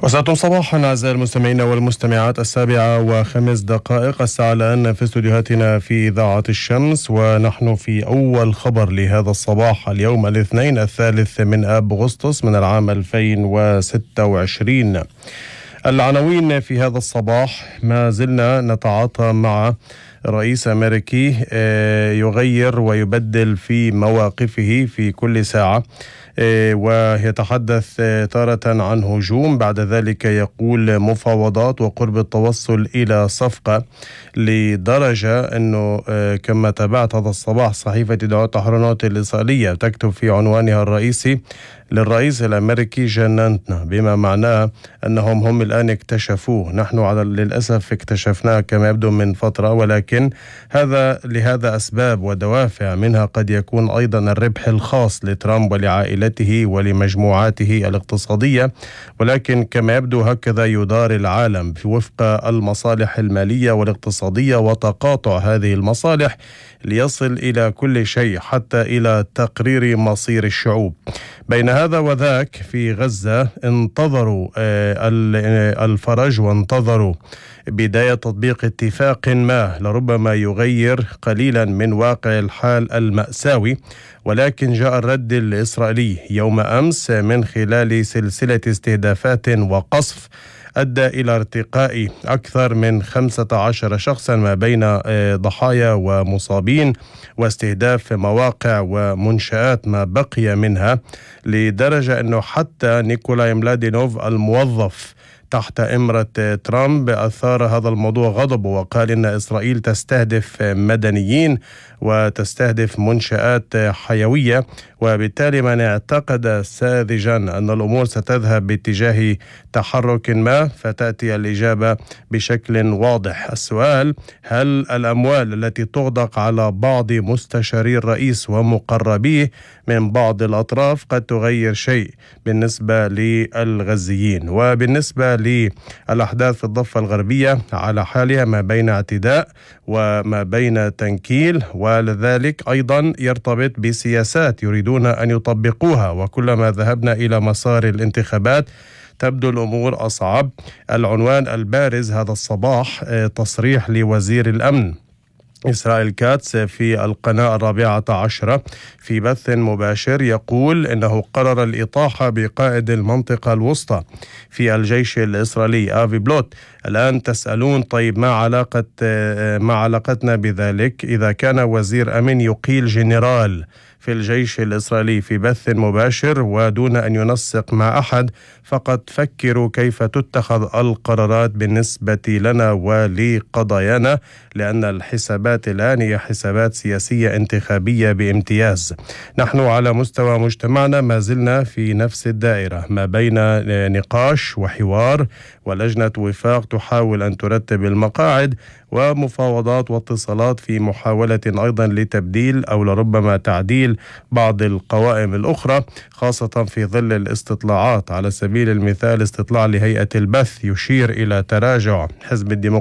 وساعة صباحا أعزائي المستمعين والمستمعات، 7:05 الساعة الآن في استديوهاتنا في إذاعة الشمس، ونحن في أول خبر لهذا الصباح اليوم الاثنين 3 من آب أغسطس من العام 2026. العناوين في هذا الصباح: ما زلنا نتعاطى مع رئيس أمريكي يغير ويبدل في مواقفه في كل ساعة، ويتحدث تارة عن هجوم، بعد ذلك يقول مفاوضات وقرب التوصل إلى صفقة، لدرجة أنه كما تابعت هذا الصباح صحيفة دعوة أهرونوت الإسرائيلية تكتب في عنوانها الرئيسي: للرئيس الأمريكي جننتنا، بما معناه أنهم هم الآن اكتشفوه. نحن للأسف اكتشفناه كما يبدو من فترة، ولكن لهذا أسباب ودوافع، منها قد يكون أيضا الربح الخاص لترامب ولعائلته ولمجموعاته الاقتصادية، ولكن كما يبدو هكذا يدار العالم وفق المصالح المالية والاقتصادية وتقاطع هذه المصالح ليصل إلى كل شيء، حتى إلى تقرير مصير الشعوب. بين هذا وذاك في غزة انتظروا الفرج وانتظروا بداية تطبيق اتفاق ما لربما يغير قليلا من واقع الحال المأساوي، ولكن جاء الرد الإسرائيلي يوم أمس من خلال سلسلة استهدافات وقصف أدى إلى ارتقاء أكثر من 15 شخصا ما بين ضحايا ومصابين، واستهداف مواقع ومنشآت ما بقي منها، لدرجة أنه حتى نيكولاي ملادينوف الموظف تحت إمرة ترامب أثار هذا الموضوع غضبه، وقال إن إسرائيل تستهدف مدنيين وتستهدف منشآت حيوية، وبالتالي من اعتقد ساذجا أن الأمور ستذهب باتجاه تحرك ما فتأتي الإجابة بشكل واضح. السؤال: هل الأموال التي تغدق على بعض مستشاري الرئيس ومقربيه من بعض الأطراف قد تغير شيء بالنسبة للغزيين؟ وبالنسبة للأحداث في الضفة الغربية على حالها، ما بين اعتداء وما بين تنكيل، ولذلك أيضا يرتبط بسياسات يريدون أن يطبقوها، وكلما ذهبنا إلى مسار الانتخابات تبدو الأمور أصعب. العنوان البارز هذا الصباح تصريح لوزير الأمن إسرائيل كاتس في القناة 14 في بث مباشر، يقول إنه قرر الإطاحة بقائد المنطقة الوسطى في الجيش الإسرائيلي آفي بلوت. الآن تسألون: طيب ما علاقتنا بذلك؟ إذا كان وزير أمن يقيل جنرال في الجيش الإسرائيلي في بث مباشر ودون أن ينسق مع أحد، فقط فكروا كيف تتخذ القرارات بالنسبة لنا ولقضايانا، لأن الحسابات الآن هي حسابات سياسية انتخابية بامتياز. نحن على مستوى مجتمعنا ما زلنا في نفس الدائرة، ما بين نقاش وحوار ولجنة وفاق تحاول أن ترتب المقاعد، ومفاوضات واتصالات في محاولة أيضا لتبديل أو لربما تعديل بعض القوائم الأخرى، خاصة في ظل الاستطلاعات. على سبيل المثال استطلاع لهيئة البث يشير إلى تراجع حزب الديمقراطية